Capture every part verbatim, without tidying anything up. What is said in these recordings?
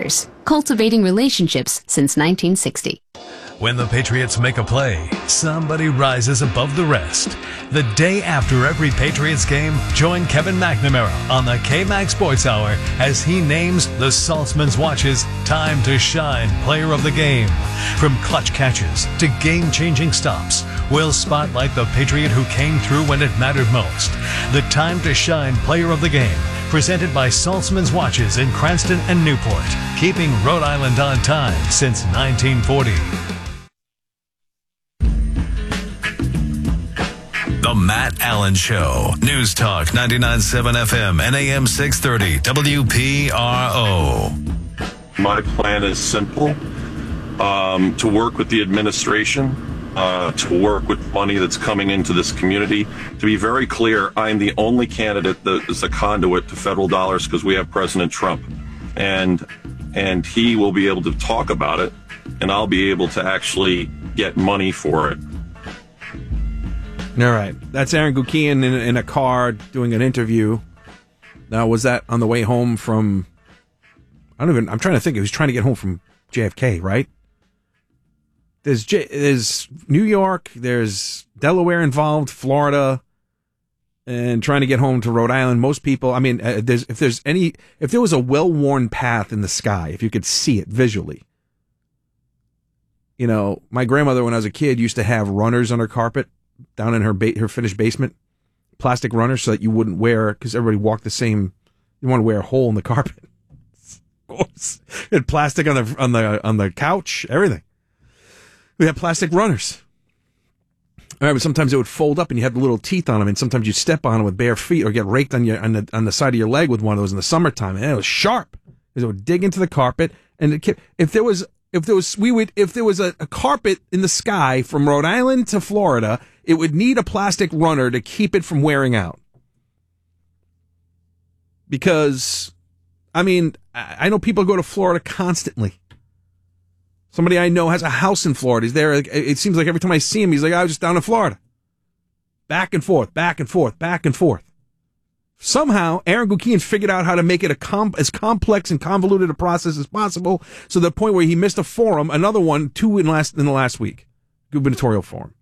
cultivating relationships since nineteen sixty. When the Patriots make a play, somebody rises above the rest. The day after every Patriots game, join Kevin McNamara on the K-Max Sports Hour as he names the Saltzman's Watch's Time to Shine Player of the Game. From clutch catches to game-changing stops, we'll spotlight the Patriot who came through when it mattered most. The Time to Shine Player of the Game, presented by Saltzman's Watches in Cranston and Newport, keeping Rhode Island on time since nineteen forty. The Matt Allen Show. News Talk ninety-nine point seven F M and A M six thirty W P R O. My plan is simple, um, to work with the administration, uh, to work with money that's coming into this community. To be very clear, I'm the only candidate that is a conduit to federal dollars because we have President Trump. And, and he will be able to talk about it, and I'll be able to actually get money for it. All right. That's Aaron Guckian in, in a car doing an interview. Now, was that on the way home from, I don't even, I'm trying to think. He was trying to get home from J F K, right? There's, J, there's New York, there's Delaware involved, Florida, and trying to get home to Rhode Island. Most people, I mean, uh, there's, if there's any, if there was a well-worn path in the sky, if you could see it visually. You know, my grandmother, when I was a kid, used to have runners on her carpet down in her ba- her finished basement, plastic runners, so that you wouldn't wear, because everybody walked the same, you want to wear a hole in the carpet. Of course. Had plastic on the on the on the couch, everything. We had plastic runners. All right, but sometimes it would fold up and you had the little teeth on them, and sometimes you'd step on them with bare feet or get raked on your on the on the side of your leg with one of those in the summertime, and it was sharp. Because it would dig into the carpet, and it kept, if there was if there was we would if there was a, a carpet in the sky from Rhode Island to Florida, it would need a plastic runner to keep it from wearing out. Because, I mean, I know people go to Florida constantly. Somebody I know has a house in Florida. He's there. It seems like every time I see him, he's like, I was just down in Florida. Back and forth, back and forth, back and forth. Somehow, Aaron Guckian figured out how to make it a com- as complex and convoluted a process as possible, to the point where he missed a forum, another one, two in, last, in the last week, gubernatorial forum.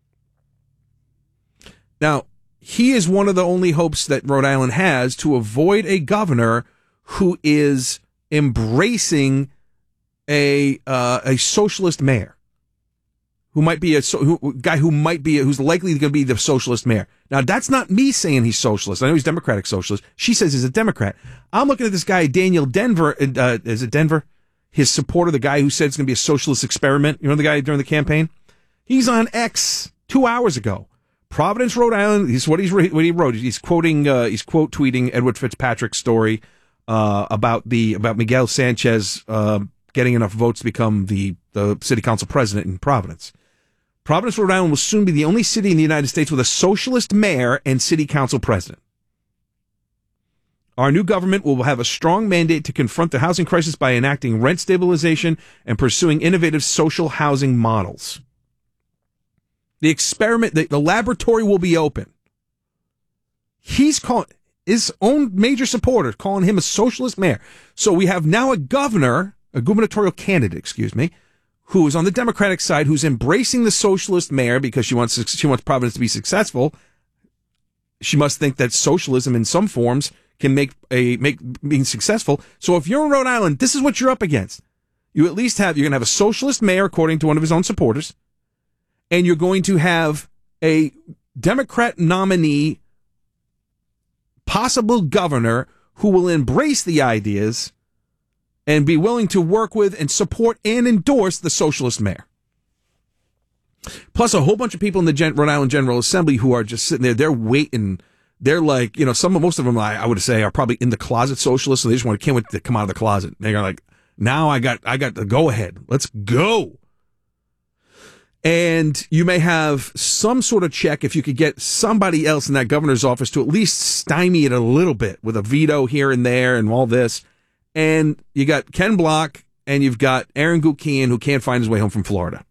Now, he is one of the only hopes that Rhode Island has to avoid a governor who is embracing a uh, a socialist mayor, who might be a who, guy who might be a, who's likely going to be the socialist mayor. Now, that's not me saying he's socialist. I know he's Democratic socialist. She says he's a Democrat. I'm looking at this guy, Daniel Denver. Uh, is it Denver? His supporter, the guy who said it's going to be a socialist experiment. You know the guy during the campaign? He's on X two hours ago. Providence, Rhode Island. This is what he's what he wrote. He's quoting. Uh, he's quote tweeting Edward Fitzpatrick's story uh, about the about Miguel Sanchez uh, getting enough votes to become the the city council president in Providence. Providence, Rhode Island will soon be the only city in the United States with a socialist mayor and city council president. Our new government will have a strong mandate to confront the housing crisis by enacting rent stabilization and pursuing innovative social housing models. The experiment, the, the laboratory will be open. He's calling his own major supporter, calling him a socialist mayor. So we have now a governor, a gubernatorial candidate, excuse me, who is on the Democratic side, who's embracing the socialist mayor because she wants she wants Providence to be successful. She must think that socialism in some forms can make a make being successful. So if you're in Rhode Island, this is what you're up against. You at least have you're gonna have a socialist mayor, according to one of his own supporters. And you're going to have a Democrat nominee, possible governor, who will embrace the ideas and be willing to work with and support and endorse the socialist mayor. Plus a whole bunch of people in the Gen- Rhode Island General Assembly who are just sitting there. They're waiting. They're like, you know, some most of them, I, I would say, are probably in the closet socialists, so they just want to, can't wait to come out of the closet. They're like, now I got, I got the go ahead. Let's go. And you may have some sort of check if you could get somebody else in that governor's office to at least stymie it a little bit with a veto here and there and all this. And you got Ken Block and you've got Aaron Guckian, who can't find his way home from Florida.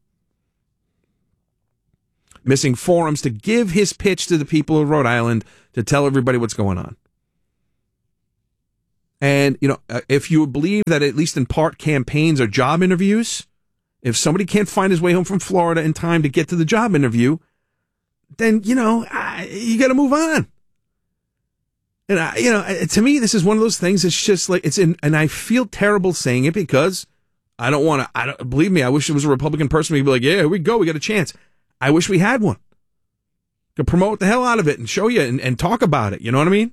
Missing forums to give his pitch to the people of Rhode Island to tell everybody what's going on. And, you know, uh, if you believe that at least in part campaigns are job interviews, if somebody can't find his way home from Florida in time to get to the job interview, then, you know, uh, you got to move on. And, I, you know, to me, this is one of those things. It's just like, it's in, and I feel terrible saying it because I don't want to, I don't, believe me, I wish it was a Republican person. We'd be like, yeah, here we go. We got a chance. I wish we had one. Could promote the hell out of it and show you and, and talk about it. You know what I mean?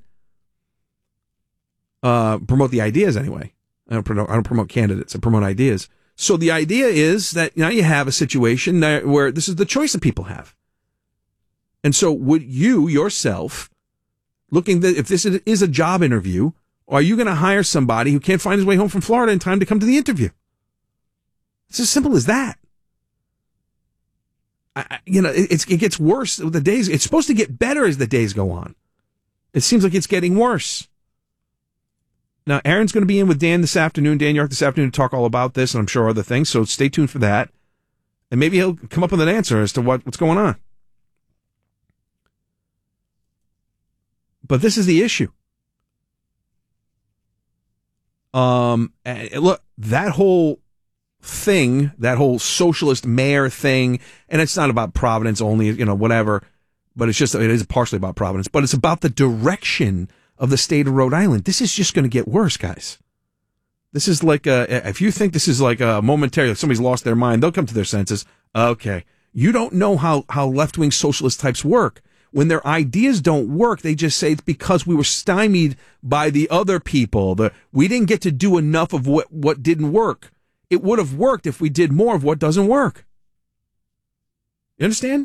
Uh, promote the ideas anyway. I don't promote, I don't promote candidates. I promote ideas. So the idea is that now you have a situation that, where this is the choice that people have. And so would you yourself, looking that if this is a job interview, are you going to hire somebody who can't find his way home from Florida in time to come to the interview? It's as simple as that. I, you know, it, it's, it gets worse with the days. It's supposed to get better as the days go on. It seems like it's getting worse. Now, Aaron's going to be in with Dan this afternoon, Dan York this afternoon, to talk all about this, and I'm sure other things, so stay tuned for that. And maybe he'll come up with an answer as to what, what's going on. But this is the issue. Um, and look, that whole thing, that whole socialist mayor thing, and it's not about Providence only, you know, whatever, but it's just, it is partially about Providence, but it's about the direction of the state of Rhode Island. This is just going to get worse, guys. This is like a, if you think this is like a momentary, like somebody's lost their mind, they'll come to their senses. Okay. You don't know how, how left-wing socialist types work. When their ideas don't work, they just say it's because we were stymied by the other people. The, we didn't get to do enough of what, what didn't work. It would have worked if we did more of what doesn't work. You understand?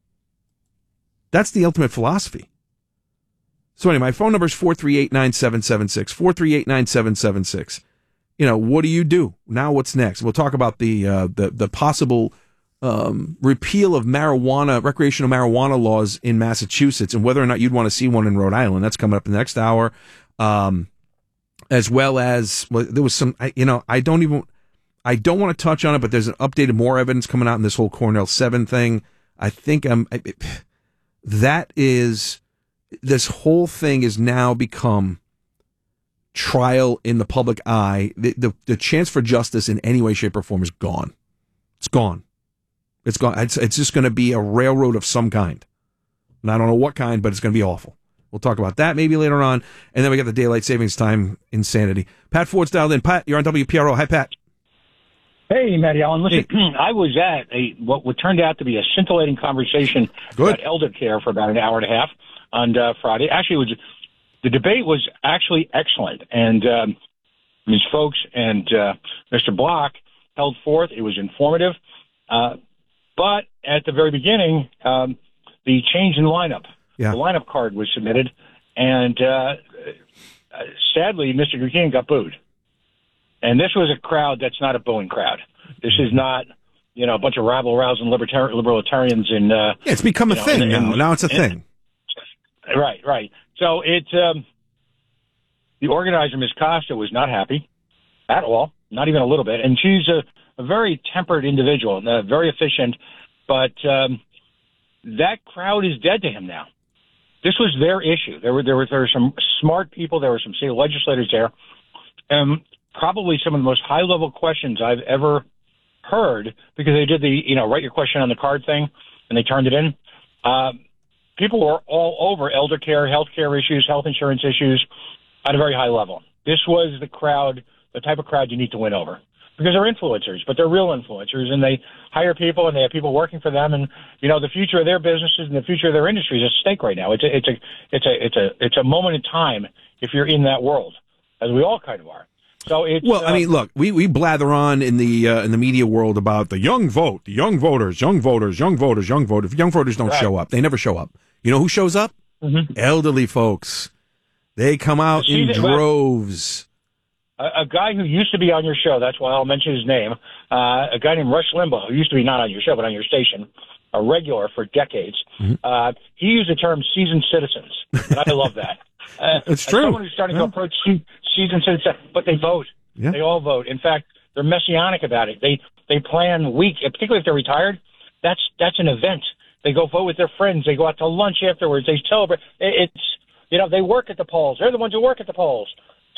That's the ultimate philosophy. So anyway, my phone number is four three eight, nine seven seven six, four three eight, nine seven seven six. You know, what do you do? Now what's next? We'll talk about the uh, the, the possible um, repeal of marijuana, recreational marijuana laws in Massachusetts and whether or not you'd want to see one in Rhode Island. That's coming up in the next hour. Um, as well as, well, there was some, I, you know, I don't even, I don't want to touch on it, but there's an updated more evidence coming out in this whole Cornell seven thing. I think I'm, I, it, that is, this whole thing has now become trial in the public eye. The, the, the chance for justice in any way, shape, or form is gone. It's gone. It's gone. It's, it's just going to be a railroad of some kind. And I don't know what kind, but it's going to be awful. We'll talk about that maybe later on. And then we got the daylight savings time insanity. Pat Ford's dialed in. Pat, you're on W P R O. Hi, Pat. Hey, Matty Allen. Listen, hey. I was at a what would turned out to be a scintillating conversation Good. about elder care for about an hour and a half on uh, Friday. Actually, it was the debate was actually excellent, and um, Miz Folks and uh, Mister Block held forth. It was informative, uh, but at the very beginning, um, the change in lineup, yeah. the lineup card was submitted, and uh, sadly, Mister Guckin got booed. And this was a crowd that's not a booing crowd. This is not, you know, a bunch of rabble-rousing libertar- libertarians in... Uh, yeah, it's become a know, thing in, now. In, now it's a in, thing. Right, right. So it, um, the organizer, Miz Costa, was not happy at all, not even a little bit. And she's a, a very tempered individual, uh, very efficient. But um, that crowd is dead to him now. This was their issue. There were, there were, there were some smart people. There were some state legislators there. Um Probably some of the most high-level questions I've ever heard, because they did the, you know, write your question on the card thing, and they turned it in. Uh, people were all over elder care, health care issues, health insurance issues at a very high level. This was the crowd, the type of crowd you need to win over, because they're influencers, but they're real influencers, and they hire people, and they have people working for them, and, you know, the future of their businesses and the future of their industries is at stake right now. It's a, it's a, it's a, it's a, it's a moment in time if you're in that world, as we all kind of are. So it's, well, uh, I mean, look, we, we blather on in the uh, in the media world about the young vote, the young voters, young voters, young voters, young voters. If young voters don't right. show up, they never show up. You know who shows up? Mm-hmm. Elderly folks. They come out in that, droves. Well, a, a guy who used to be on your show, that's why I'll mention his name, uh, a guy named Rush Limbaugh, who used to be not on your show, but on your station, a regular for decades. Mm-hmm. Uh, he used the term seasoned citizens, and I love that. Uh, it's true. Someone who's starting yeah. to approach seasoned citizens, but they vote. Yeah. They all vote. In fact, they're messianic about it. They they plan week, particularly if they're retired. That's that's an event. They go vote with their friends. They go out to lunch afterwards. They celebrate. It's, you know, they work at the polls. They're the ones who work at the polls.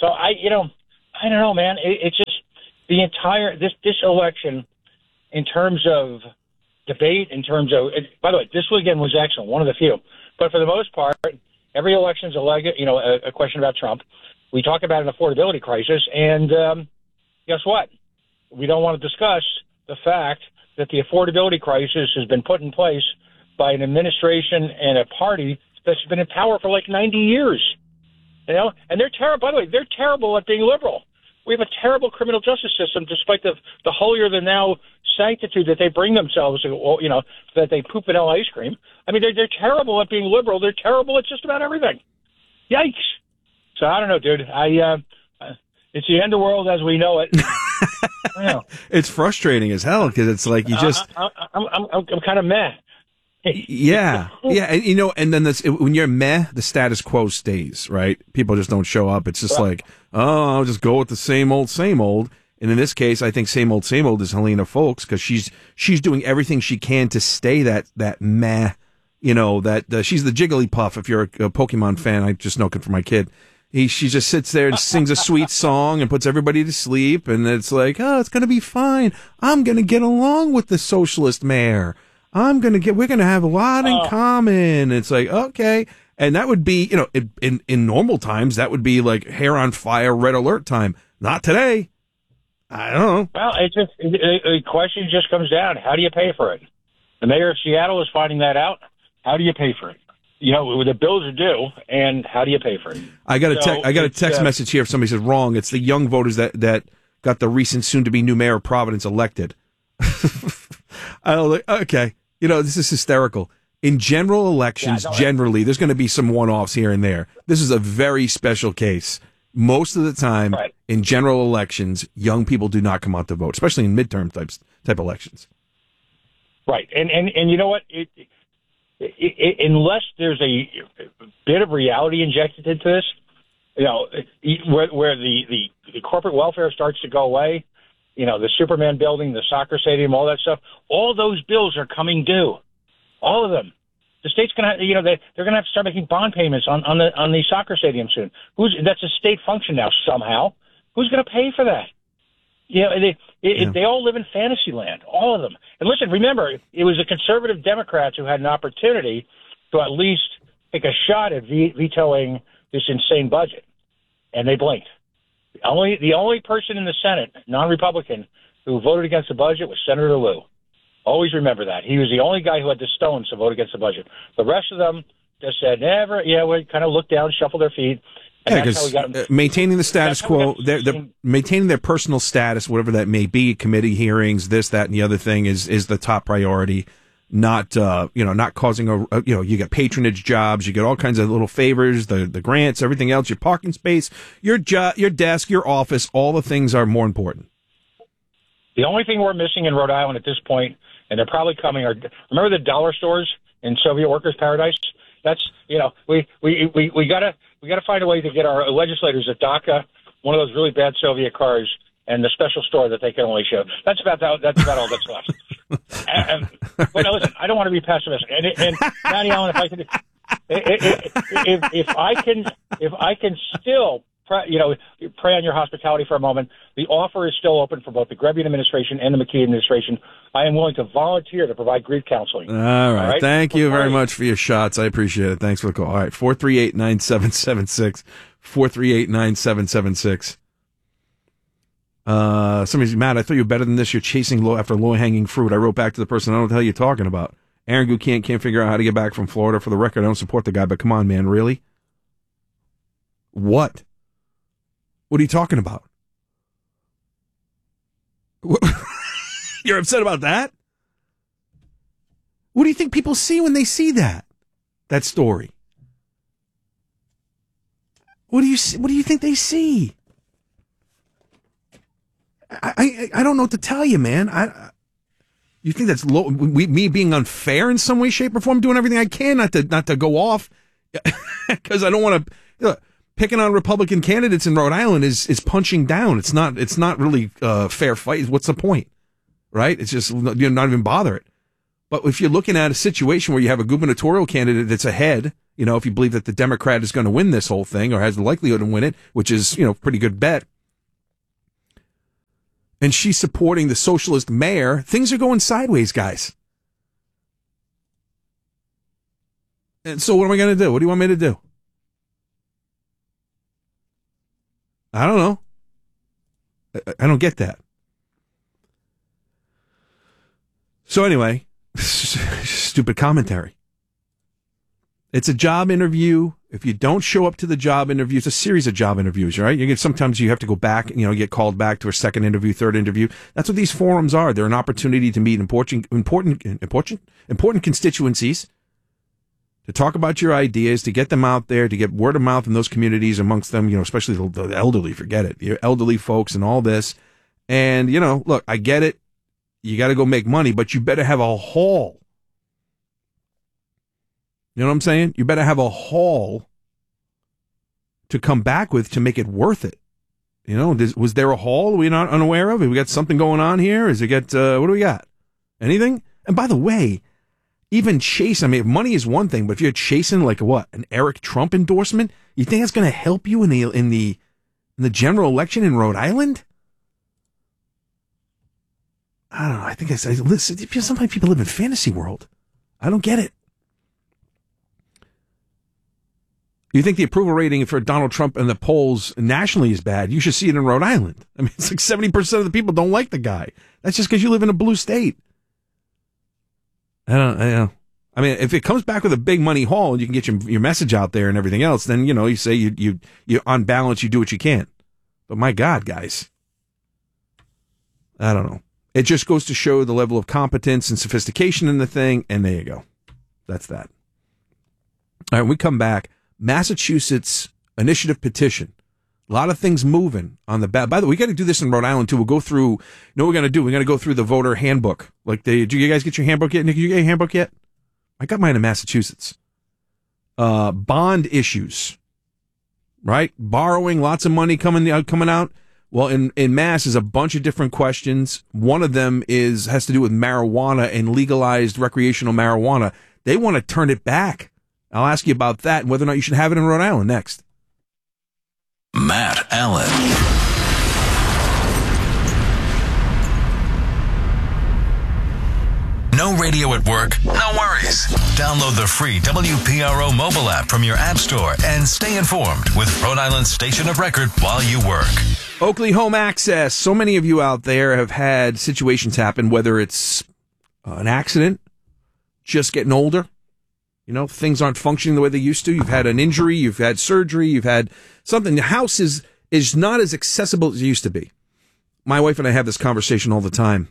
So I, you know, I don't know, man. It, it's just the entire this this election, in terms of debate, in terms of. It, by the way, this again was excellent, one of the few. But for the most part, every election's a leg, you know, a, a question about Trump. We talk about an affordability crisis, and um, guess what? We don't want to discuss the fact that the affordability crisis has been put in place by an administration and a party that's been in power for like ninety years. You know, and they're terrible. By the way, they're terrible at being liberal. We have a terrible criminal justice system, despite the the holier than thou sanctitude that they bring themselves to. You know, that they poop vanilla ice cream. I mean, they're they're terrible at being liberal. They're terrible at just about everything. Yikes! So I don't know, dude. I uh, it's the end of the world as we know it. I know. It's frustrating as hell because it's like you just. Uh, I, I'm I'm I'm, I'm kind of meh. Yeah, yeah, and you know, and then this, when you're meh, the status quo stays, right? People just don't show up. It's just like, oh, I'll just go with the same old, same old. And in this case, I think same old, same old is Helena Foulkes because she's she's doing everything she can to stay that that meh, you know, that uh, she's the Jigglypuff. If you're a, a Pokemon fan, I just know for my kid. He she just sits there and sings a sweet song and puts everybody to sleep, and it's like, oh, it's gonna be fine. I'm gonna get along with the socialist mayor. I'm going to get, we're going to have a lot in oh. common. It's like, okay. And that would be, you know, in, in, in normal times, that would be like hair on fire, red alert time. Not today. I don't know. Well, it just, the question just comes down. How do you pay for it? The mayor of Seattle is finding that out. How do you pay for it? You know, the bills are due, and how do you pay for it? I got a, so te- I got a text uh, message here if somebody says wrong. It's the young voters that, that got the recent soon-to-be new mayor of Providence elected. I don't like, okay. You know, this is hysterical. In general elections, yeah, no, generally, there's going to be some one-offs here and there. This is a very special case. Most of the time, right. in general elections, young people do not come out to vote, especially in midterm types type elections. Right, and and, and you know what? It, it, it, unless there's a bit of reality injected into this, you know, where, where the, the, the corporate welfare starts to go away. You know, the Superman building, the soccer stadium, all that stuff. All those bills are coming due. All of them. The state's going to, you know, they, they're going to have to start making bond payments on, on the on the soccer stadium soon. Who's that's a state function now somehow. Who's going to pay for that? You know, they it, yeah. they all live in fantasy land, all of them. And listen, remember, it was the conservative Democrats who had an opportunity to at least take a shot at ve- vetoing this insane budget, and they blinked. The only the only person in the Senate, non-Republican, who voted against the budget was Senator Lew. Always remember that. He was the only guy who had the stones to vote against the budget. The rest of them just said, never, yeah, we kind of looked down, shuffled their feet. Yeah, because uh, maintaining the status quo, they're, they're maintaining their personal status, whatever that may be, committee hearings, this, that, and the other thing is is the top priority. Not, uh, you know, not causing a, a, you know, you get patronage jobs, you get all kinds of little favors, the the grants, everything else, your parking space, your jo- your desk, your office, all the things are more important. The only thing we're missing in Rhode Island at this point, and they're probably coming, are, remember the dollar stores in Soviet Workers' Paradise? That's, you know, we, we, we, we gotta, we gotta find a way to get our legislators at DACA one of those really bad Soviet cars and the special store that they can only show. That's about that, that's about all that's left. and, and, but no, listen, I don't want to be pessimistic. And, and Matty Allen, if I can, if, if, if I can, if I can still, you know, pray on your hospitality for a moment, the offer is still open for both the Grebian administration and the McKee administration. I am willing to volunteer to provide grief counseling. All right. All right? Thank you very much for your shots. I appreciate it. Thanks for the call. All right. four three eight, nine seven seven six. four three eight, nine seven seven six. Uh, somebody's mad. I thought you were better than this. You're chasing low after low-hanging fruit. I wrote back to the person, I don't know what the hell you're talking about. Aaron Gucciant can't figure out how to get back from Florida. For the record, I don't support the guy, but come on, man. Really? What? What are you talking about? What? You're upset about that? What do you think people see when they see that? That story? What do you see? What do you think they see? I, I I don't know what to tell you, man. I you think that's low? We, me being unfair in some way, shape, or form, doing everything I can not to not to go off because I don't want to. Picking on Republican candidates in Rhode Island is is punching down. It's not it's not really a fair fight. What's the point, right? It's just you're not even bother it. But if you're looking at a situation where you have a gubernatorial candidate that's ahead, you know, if you believe that the Democrat is going to win this whole thing or has the likelihood to win it, which is, you know, pretty good bet, and she's supporting the socialist mayor, things are going sideways, guys. And so what am I going to do? What do you want me to do? I don't know. I, I don't get that. So anyway, stupid commentary. It's a job interview. If you don't show up to the job interview, it's a series of job interviews, right? You get, sometimes you have to go back, you know, get called back to a second interview, third interview. That's what these forums are. They're an opportunity to meet important, important, important, important constituencies, to talk about your ideas, to get them out there, to get word of mouth in those communities amongst them, you know, especially the, the elderly, forget it, your elderly folks and all this. And, you know, look, I get it. You got to go make money, but you better have a haul. You know what I'm saying? You better have a haul to come back with to make it worth it. You know, does, was there a haul we're not unaware of? Have we got something going on here? Is it got, uh, what do we got? Anything? And by the way, even chase, I mean, money is one thing, but if you're chasing like what, an Eric Trump endorsement, you think that's going to help you in the, in the, in the general election in Rhode Island? I don't know. I think I said, listen, sometimes people live in fantasy world. I don't get it. You think the approval rating for Donald Trump in the polls nationally is bad? You should see it in Rhode Island. I mean, it's like seventy percent of the people don't like the guy. That's just because you live in a blue state. I don't, I don't. I mean, if it comes back with a big money haul and you can get your, your message out there and everything else, then, you know, you say you, you, you, on balance, you do what you can. But my God, guys, I don't know. It just goes to show the level of competence and sophistication in the thing. And there you go. That's that. All right, when we come back, Massachusetts initiative petition. A lot of things moving on the back. By the way, we got to do this in Rhode Island too. We'll go through, you know what we're going to do? We're going to go through the voter handbook. Like, they, did you guys get your handbook yet? Nick, did you get your handbook yet? I got mine in Massachusetts. Uh, bond issues, right? Borrowing, lots of money coming out, coming out. Well, in, in Mass is a bunch of different questions. One of them is, has to do with marijuana and legalized recreational marijuana. They want to turn it back. I'll ask you about that and whether or not you should have it in Rhode Island next. Matt Allen. No radio at work? No worries. Download the free W P R O mobile app from your app store and stay informed with Rhode Island's station of record while you work. Oakley Home Access. So many of you out there have had situations happen, whether it's uh, an accident, just getting older. You know, things aren't functioning the way they used to. You've had an injury, you've had surgery, you've had something. The house is, is not as accessible as it used to be. My wife and I have this conversation all the time.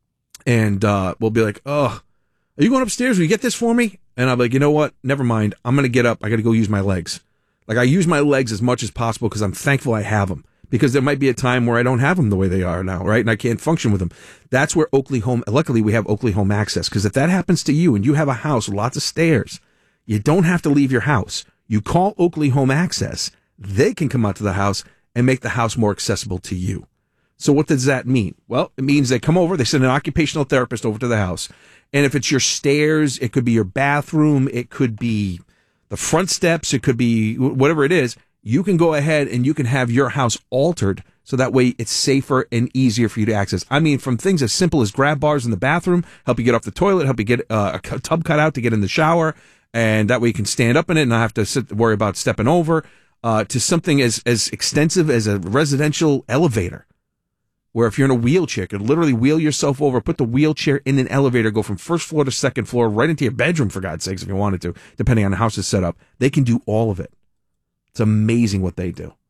And uh, we'll be like, oh, are you going upstairs? Will you get this for me? And I'm like, you know what? Never mind. I'm going to get up. I got to go use my legs. Like, I use my legs as much as possible because I'm thankful I have them. Because there might be a time where I don't have them the way they are now, right? And I can't function with them. That's where Oakley Home, luckily we have Oakley Home Access. Because if that happens to you and you have a house with lots of stairs, you don't have to leave your house. You call Oakley Home Access. They can come out to the house and make the house more accessible to you. So what does that mean? Well, it means they come over, they send an occupational therapist over to the house. And if it's your stairs, it could be your bathroom, it could be the front steps, it could be whatever it is. You can go ahead and you can have your house altered so that way it's safer and easier for you to access. I mean, from things as simple as grab bars in the bathroom, help you get off the toilet, help you get uh, a tub cut out to get in the shower, and that way you can stand up in it and not have to sit, worry about stepping over, uh, to something as, as extensive as a residential elevator, where if you're in a wheelchair, you could literally wheel yourself over, put the wheelchair in an elevator, go from first floor to second floor, right into your bedroom, for God's sakes, if you wanted to, depending on how the house is set up. They can do all of it. It's amazing what they do.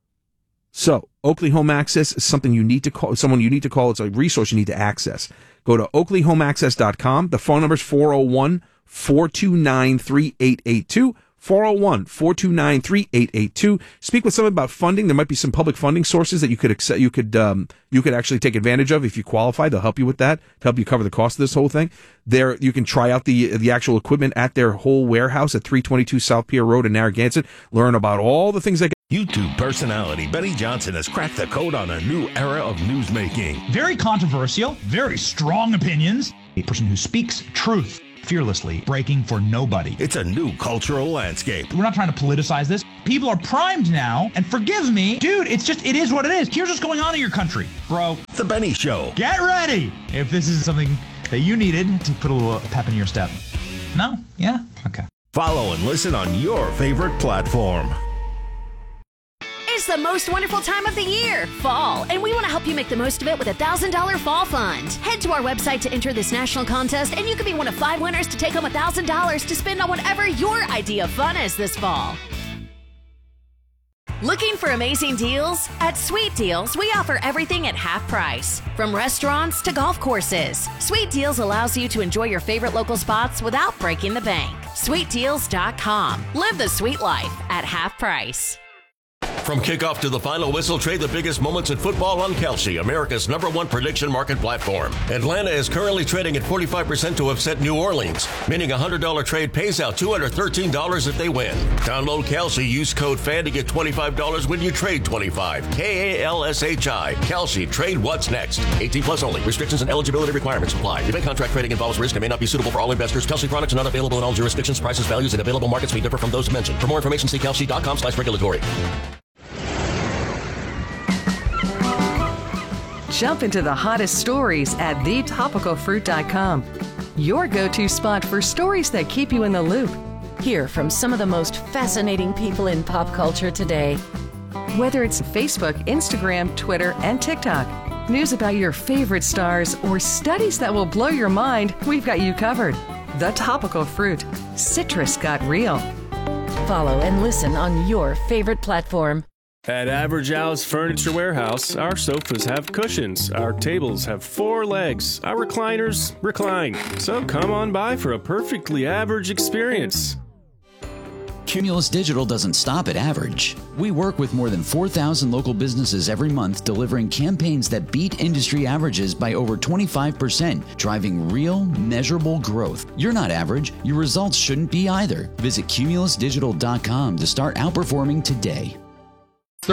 So, Oakley Home Access is something you need to call, someone you need to call. It's a resource you need to access. Go to oakley home access dot com. The phone number is four oh one, four two nine, three eight eight two. four oh one, four two nine, three eight eight two. Speak with someone about funding. There might be some public funding sources that you could accept, you could um, you could actually take advantage of if you qualify. They'll help you with that, to help you cover the cost of this whole thing. There, you can try out the the actual equipment at their whole warehouse at three twenty-two South Pier Road in Narragansett. Learn about all the things they can. YouTube personality Benny Johnson has cracked the code on a new era of newsmaking. Very controversial, very strong opinions. A person who speaks truth fearlessly, breaking for nobody. It's a new cultural landscape. We're not trying to politicize this. People are primed now, and forgive me, dude, it's just, it is what it is. Here's what's going on in your country, bro. The Benny Show. Get ready if this is something that you needed to put a little pep in your step. No? Yeah? Okay. Follow and listen on your favorite platform. It's the most wonderful time of the year, fall, and we want to help you make the most of it with a one thousand dollars Fall Fund. Head to our website to enter this national contest, and you could be one of five winners to take home one thousand dollars to spend on whatever your idea of fun is this fall. Looking for amazing deals? At Sweet Deals, we offer everything at half price. From restaurants to golf courses, Sweet Deals allows you to enjoy your favorite local spots without breaking the bank. sweet deals dot com. Live the sweet life at half price. From kickoff to the final whistle, trade the biggest moments in football on Kalshi, America's number one prediction market platform. Atlanta is currently trading at forty-five percent to upset New Orleans, meaning a one hundred dollars trade pays out two hundred thirteen dollars if they win. Download Kalshi, use code FAN to get twenty-five dollars when you trade twenty-five. K A L S H I. Kalshi, trade what's next. eighteen plus only. Restrictions and eligibility requirements apply. Event contract trading involves risk and may not be suitable for all investors. Kalshi products are not available in all jurisdictions. Prices, values, and available markets may differ from those mentioned. For more information, see kalshi dot com slash regulatory. Jump into the hottest stories at the topical fruit dot com. Your go-to spot for stories that keep you in the loop. Hear from some of the most fascinating people in pop culture today. Whether it's Facebook, Instagram, Twitter, and TikTok, news about your favorite stars, or studies that will blow your mind, we've got you covered. The Topical Fruit. Citrus got real. Follow and listen on your favorite platform. At Average Al's Furniture Warehouse, our sofas have cushions, our tables have four legs, our recliners recline. So come on by for a perfectly average experience. Cumulus Digital doesn't stop at average. We work with more than four thousand local businesses every month, delivering campaigns that beat industry averages by over twenty-five percent, driving real, measurable growth. You're not average. Your results shouldn't be either. Visit cumulus digital dot com to start outperforming today.